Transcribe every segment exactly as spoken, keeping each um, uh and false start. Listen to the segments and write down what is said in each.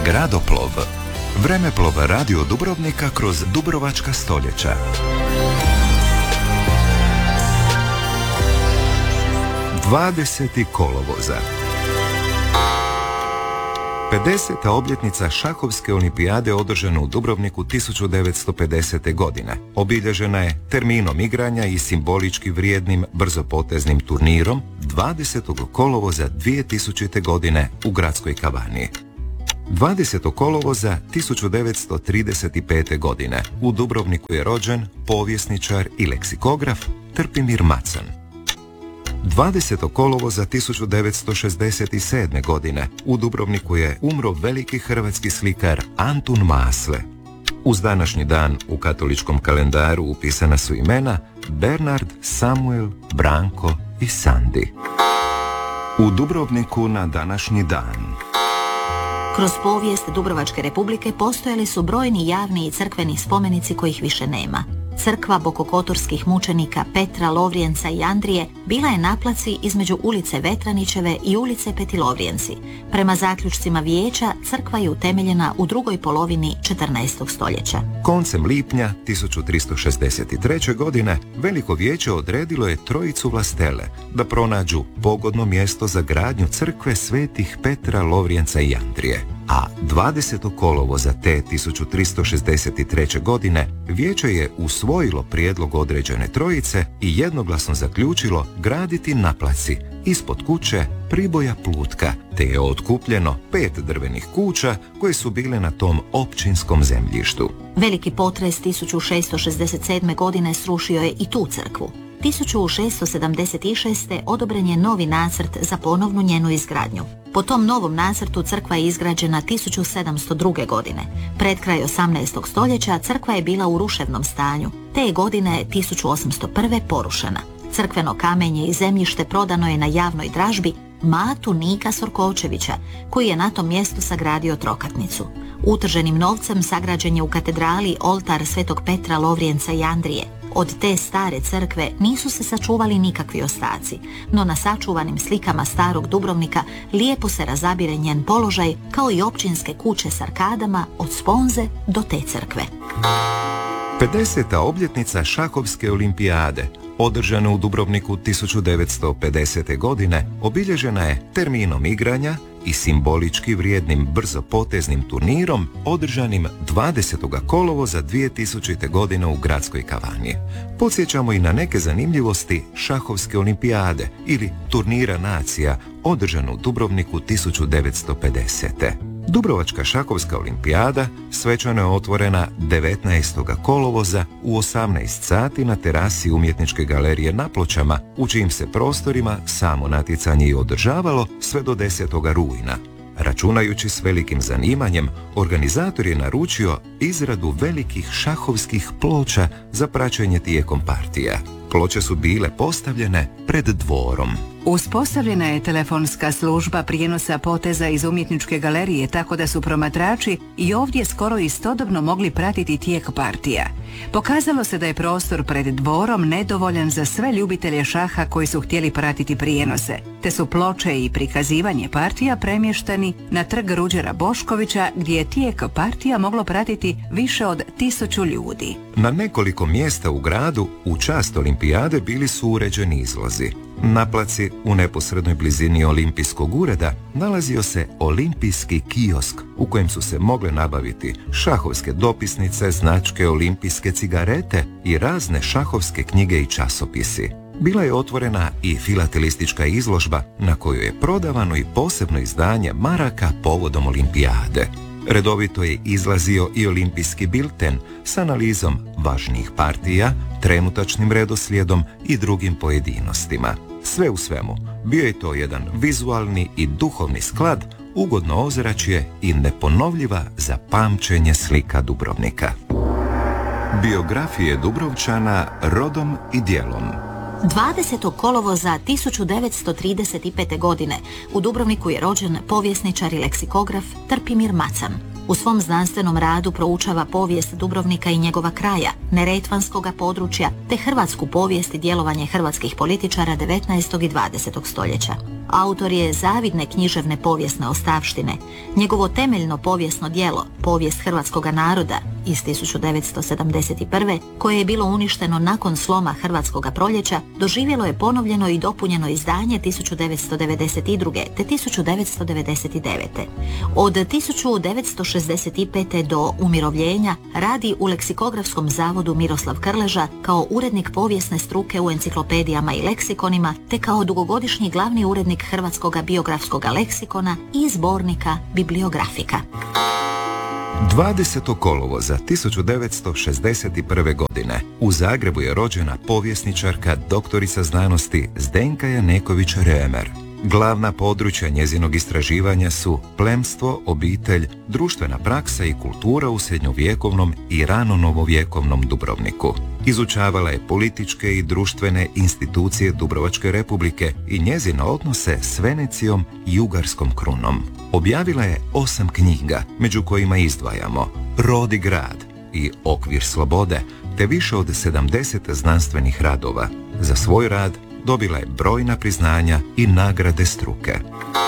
Gradoplov. Vremeplov radio Dubrovnika kroz dubrovačka stoljeća. dvadesetog kolovoza. pedeseta obljetnica šahovske olimpijade održana u Dubrovniku tisuću devetsto pedesete. godine. Obilježena je terminom igranja i simbolički vrijednim brzopoteznim turnirom dvadesetog kolovoza dvije tisućite. godine u gradskoj kavani. dvadesetog kolovoza tisuću devetsto trideset pete. godine u Dubrovniku je rođen povjesničar i leksikograf Trpimir Macan. dvadesetog kolovoza tisuću devetsto šezdeset sedme. godine u Dubrovniku je umro veliki hrvatski slikar Antun Masle. Uz današnji dan u katoličkom kalendaru upisana su imena Bernard, Samuel, Branko i Sandi. U Dubrovniku na današnji dan. Kroz povijest Dubrovačke republike postojali su brojni javni i crkveni spomenici kojih više nema. Crkva bokokotorskih mučenika Petra, Lovrijenca i Andrije bila je na placi između ulice Vetranićeve i ulice Petilovrijenci. Prema zaključcima vijeća, crkva je utemeljena u drugoj polovini četrnaestog. stoljeća. Koncem lipnja tisuću tristo šezdeset treće. godine Veliko vijeće odredilo je trojicu vlastele da pronađu pogodno mjesto za gradnju crkve svetih Petra, Lovrijenca i Andrije. A dvadesetog kolovoza te tisuću tristo šezdeset treće. godine vijeće je usvojilo prijedlog određene trojice i jednoglasno zaključilo graditi na placi ispod kuće Priboja Plutka, te je otkupljeno pet drvenih kuća koje su bile na tom općinskom zemljištu. Veliki potres tisuću šesto šezdeset sedme. godine srušio je i tu crkvu. tisuću šesto sedamdeset šeste. odobren je novi nacrt za ponovnu njenu izgradnju. Po tom novom nacrtu crkva je izgrađena tisuću sedamsto druge. godine. Pred kraj osamnaestog. stoljeća crkva je bila u ruševnom stanju. Te je godine tisuću osamsto prve. porušena. Crkveno kamenje i zemljište prodano je na javnoj dražbi Matu Nika Sorkočevića, koji je na tom mjestu sagradio trokatnicu. Utrženim novcem sagrađen je u katedrali oltar svetog Petra, Lovrijenca i Andrije. Od te stare crkve nisu se sačuvali nikakvi ostaci, no na sačuvanim slikama starog Dubrovnika lijepo se razabire njen položaj, kao i općinske kuće s arkadama od sponze do te crkve. pedeseta obljetnica šahovske olimpijade, održana u Dubrovniku tisuću devetsto pedesete. godine, obilježena je terminom igranja i simbolički vrijednim brzopoteznim turnirom održanim dvadesetog kolovoza dvije tisućite. godine u gradskoj kavani. Podsjećamo i na neke zanimljivosti šahovske olimpijade ili turnira nacija održan u Dubrovniku tisuću devetsto pedesete. Dubrovačka šahovska olimpijada svečano je otvorena devetnaestog kolovoza u osamnaest sati na terasi Umjetničke galerije na Pločama, u čijim se prostorima samo natjecanje i održavalo sve do desetog rujna. Računajući s velikim zanimanjem, organizator je naručio izradu velikih šahovskih ploča za praćenje tijekom partija. Ploče su bile postavljene pred dvorom. Uspostavljena je telefonska služba prijenosa poteza iz Umjetničke galerije, tako da su promatrači i ovdje skoro istodobno mogli pratiti tijek partija. Pokazalo se da je prostor pred dvorom nedovoljan za sve ljubitelje šaha koji su htjeli pratiti prijenose, te su ploče i prikazivanje partija premješteni na trg Ruđera Boškovića, gdje je tijek partija moglo pratiti više od tisuću ljudi. Na nekoliko mjesta u gradu u čast olimpijade bili su uređeni izlozi. Na placi u neposrednoj blizini olimpijskog ureda nalazio se olimpijski kiosk u kojem su se mogle nabaviti šahovske dopisnice, značke, olimpijske cigarete i razne šahovske knjige i časopisi. Bila je otvorena i filatelistička izložba na kojoj je prodavano i posebno izdanje maraka povodom olimpijade. Redovito je izlazio i olimpijski bilten s analizom važnijih partija, trenutačnim redoslijedom i drugim pojedinostima. Sve u svemu, bio je to jedan vizualni i duhovni sklad, ugodno ozračje i neponovljiva za pamćenje slika Dubrovnika. Biografije Dubrovčana rodom i djelom. dvadesetog kolovoza tisuću devetsto trideset pete. godine u Dubrovniku je rođen povjesničar i leksikograf Trpimir Macan. U svom znanstvenom radu proučava povijest Dubrovnika i njegova kraja, neretvanskoga područja, te hrvatsku povijest i djelovanje hrvatskih političara devetnaestog i dvadesetog stoljeća. Autor je zavidne književne povijesne ostavštine. Njegovo temeljno povijesno djelo, Povijest hrvatskoga naroda iz tisuću devetsto sedamdeset prve, koje je bilo uništeno nakon sloma Hrvatskoga proljeća, doživjelo je ponovljeno i dopunjeno izdanje tisuću devetsto devedeset druge. te tisuću devetsto devedeset devete. Od tisuću devetsto šezdeset pete. do umirovljenja radi u Leksikografskom zavodu Miroslav Krleža kao urednik povijesne struke u enciklopedijama i leksikonima, te kao dugogodišnji glavni urednik Hrvatskoga biografskoga leksikona i zbornika Bibliografika. dvadesetog kolovoza tisuću devetsto šezdeset prve. godine u Zagrebu je rođena povjesničarka, doktorica znanosti Zdenka Janeković-Remer. Glavna područja njezinog istraživanja su plemstvo, obitelj, društvena praksa i kultura u srednjovjekovnom i rano novovjekovnom Dubrovniku. Izučavala je političke i društvene institucije Dubrovačke republike i njezine odnose s Venecijom i Ugarskom krunom. Objavila je osam knjiga, među kojima izdvajamo Rod i grad i Okvir slobode, te više od sedamdeset znanstvenih radova. Za svoj rad dobila je brojna priznanja i nagrade struke.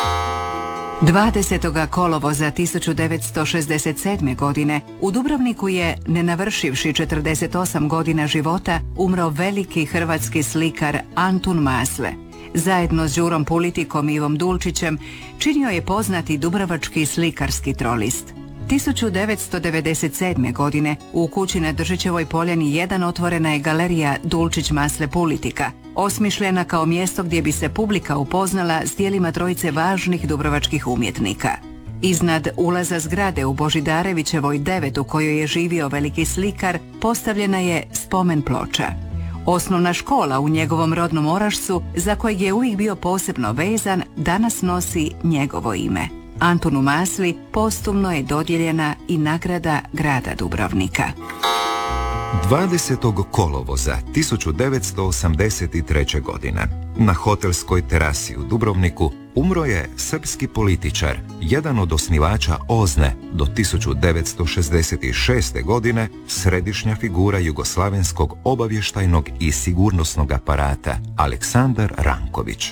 dvadesetog kolovoza tisuću devetsto šezdeset sedme. godine u Dubrovniku je, ne navršivši četrdeset osam godina života, umro veliki hrvatski slikar Antun Masle. Zajedno s Đurom Pulitikom i Ivom Dulčićem činio je poznati dubrovački slikarski trolist. tisuću devetsto devedeset sedme. godine u kući na Držićevoj poljani jedan otvorena je galerija Dulčić Masle Pulitika, osmišljena kao mjesto gdje bi se publika upoznala s djelima trojice važnih dubrovačkih umjetnika. Iznad ulaza zgrade u Božidarevićevoj devet, u kojoj je živio veliki slikar, postavljena je spomen ploča. Osnovna škola u njegovom rodnom Orašcu, za kojeg je uvijek bio posebno vezan, danas nosi njegovo ime. Antunu Masli postumno je dodijeljena i nagrada grada Dubrovnika. dvadesetog kolovoza tisuću devetsto osamdeset treće. godine na hotelskoj terasi u Dubrovniku umro je srpski političar, jedan od osnivača OZNE do tisuću devetsto šezdeset šeste. godine, središnja figura jugoslavenskog obavještajnog i sigurnosnog aparata Aleksandar Ranković.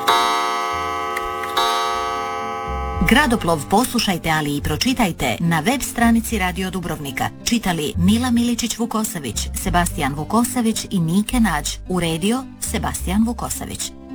Gradoplov poslušajte, ali i pročitajte na web stranici Radio Dubrovnika. Čitali Mila Miličić-Vukosavić, Sebastijan Vukosavić i Nike Nađ. Uredio Sebastijan Vukosavić.